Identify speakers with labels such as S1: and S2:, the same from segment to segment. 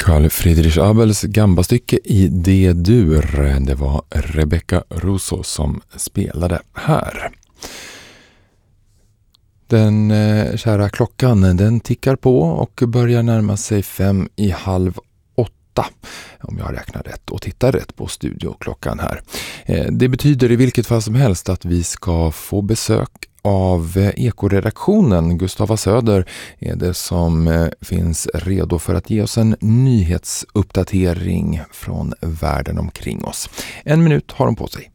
S1: Carl Friedrich Abels gambastycke i D-dur. Det var Rebecca Russo som spelade här. Den kära klockan, den tickar på och börjar närma sig 7:45. Om jag räknar rätt och tittar rätt på studioklockan här. Det betyder i vilket fall som helst att vi ska få besök av Ekoredaktionen. Gustava Söder är det som finns redo för att ge oss en nyhetsuppdatering från världen omkring oss. 1 minut har hon på sig.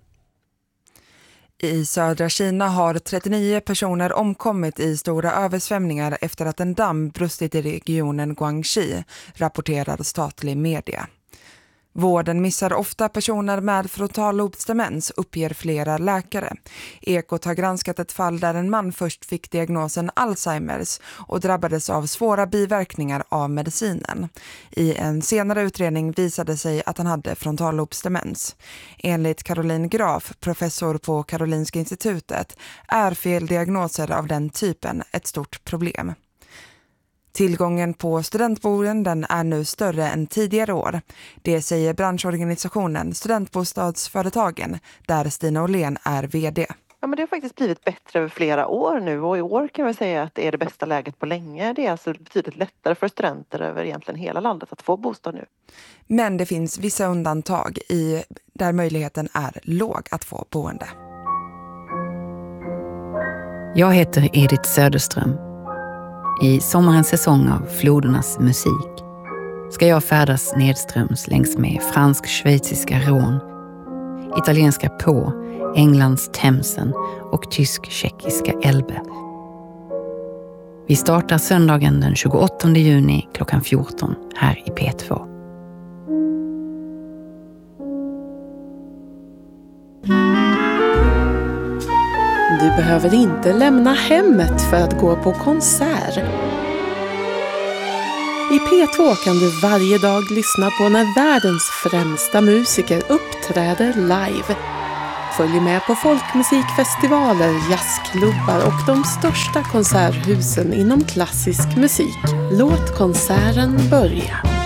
S2: I södra Kina har 39 personer omkommit i stora översvämningar efter att en damm brustit i regionen Guangxi, rapporterar statlig media. Vården missar ofta personer med frontallobsdemens, uppger flera läkare. Ekot har granskat ett fall där en man först fick diagnosen Alzheimers och drabbades av svåra biverkningar av medicinen. I en senare utredning visade sig att han hade frontallobsdemens. Enligt Caroline Graf, professor på Karolinska institutet, är feldiagnoser av den typen ett stort problem. Tillgången på studentboenden är nu större än tidigare år. Det säger branschorganisationen Studentbostadsföretagen, där Stina Åhlén är vd.
S3: Ja, men det har faktiskt blivit bättre över flera år nu, och i år kan vi säga att det är det bästa läget på länge. Det är alltså betydligt lättare för studenter över egentligen hela landet att få bostad nu.
S2: Men det finns vissa undantag där möjligheten är låg att få boende.
S4: Jag heter Edith Söderström. I sommarens säsong av Flodernas musik ska jag färdas nedströms längs med fransk-schweiziska Rhône, italienska På, Englands Themsen och tysk-tjeckiska Elbe. Vi startar söndagen den 28 juni klockan 14 här i P2.
S5: Du behöver inte lämna hemmet för att gå på konsert. I P2 kan du varje dag lyssna på när världens främsta musiker uppträder live. Följ med på folkmusikfestivaler, jazzklubbar och de största konserthusen inom klassisk musik. Låt konserten börja.